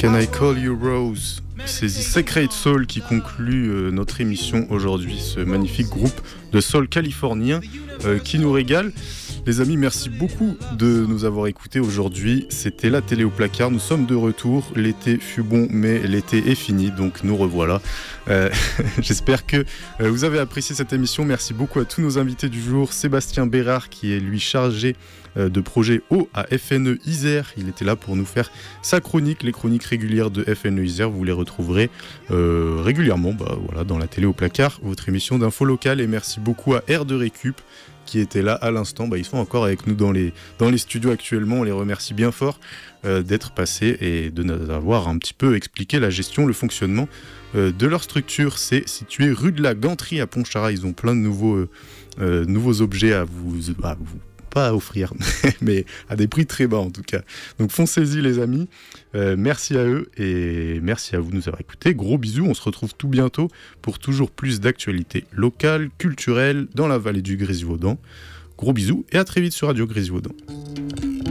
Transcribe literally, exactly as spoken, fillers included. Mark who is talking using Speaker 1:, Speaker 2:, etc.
Speaker 1: Can I Call You Rose? C'est The Secret Soul qui conclut euh, notre émission aujourd'hui, ce magnifique groupe de soul californien euh, qui nous régale. Les amis, merci beaucoup de nous avoir écoutés aujourd'hui. C'était la télé au placard. Nous sommes de retour. L'été fut bon, mais l'été est fini, donc nous revoilà. Euh, j'espère que euh, vous avez apprécié cette émission. Merci beaucoup à tous nos invités du jour. Sébastien Bérard, qui est lui chargé euh, de projet O à F N E Isère. Il était là pour nous faire sa chronique, les chroniques régulières de F N E Isère. Vous les retrouverez euh, régulièrement bah, voilà, dans la télé au placard, votre émission d'info locale. Et merci beaucoup à Air de Récup, qui étaient là à l'instant. Bah, ils sont encore avec nous dans les, dans les studios actuellement. On les remercie bien fort euh, d'être passés et de nous avoir un petit peu expliqué la gestion, le fonctionnement euh, de leur structure. C'est situé rue de la Ganterie à Pontcharrat. Ils ont plein de nouveaux, euh, euh, nouveaux objets à vous, à vous pas à offrir, mais à des prix très bas en tout cas. Donc foncez-y les amis, euh, merci à eux et merci à vous de nous avoir écoutés. Gros bisous, on se retrouve tout bientôt pour toujours plus d'actualités locales, culturelles dans la vallée du Grésivaudan. Gros bisous et à très vite sur Radio Grésivaudan.